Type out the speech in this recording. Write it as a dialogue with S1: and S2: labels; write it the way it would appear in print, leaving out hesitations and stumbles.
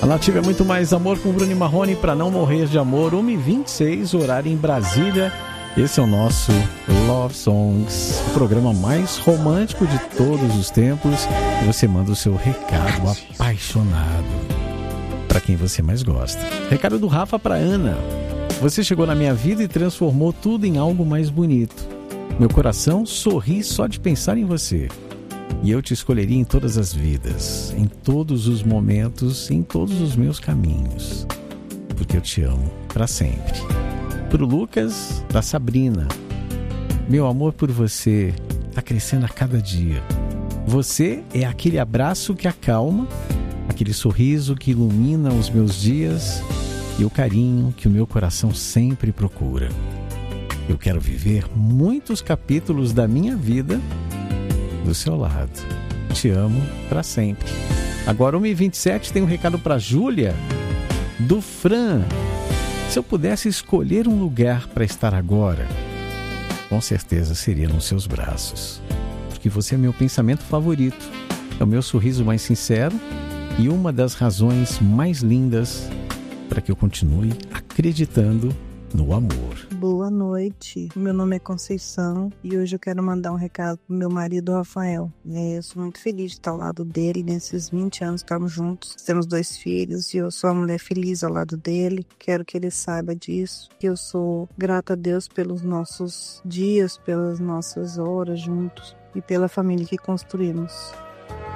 S1: A Nativa é muito mais amor com Bruno e Marrone para não morrer de amor. 1h26, horário em Brasília. Esse é o nosso Love Songs, o programa mais romântico de todos os tempos. E você manda o seu recado apaixonado para quem você mais gosta. Recado do Rafa para Ana. Você chegou na minha vida e transformou tudo em algo mais bonito. Meu coração sorri só de pensar em você. E eu te escolheria em todas as vidas, em todos os momentos, em todos os meus caminhos. Porque eu te amo para sempre. Pro Lucas, da Sabrina. Meu amor por você está crescendo a cada dia. Você é aquele abraço que acalma, aquele sorriso que ilumina os meus dias e o carinho que o meu coração sempre procura. Eu quero viver muitos capítulos da minha vida do seu lado. Te amo para sempre. Agora 1h27, tem um recado para Júlia, do Fran. Se eu pudesse escolher um lugar para estar agora, com certeza seria nos seus braços. Porque você é meu pensamento favorito, é o meu sorriso mais sincero e uma das razões mais lindas para que eu continue acreditando no amor.
S2: Boa noite, meu nome é Conceição e hoje eu quero mandar um recado pro meu marido Rafael. Eu sou muito feliz de estar ao lado dele nesses 20 anos que estamos juntos. Temos 2 filhos e eu sou uma mulher feliz ao lado dele. Quero que ele saiba disso, que eu sou grata a Deus pelos nossos dias, pelas nossas horas juntos e pela família que construímos.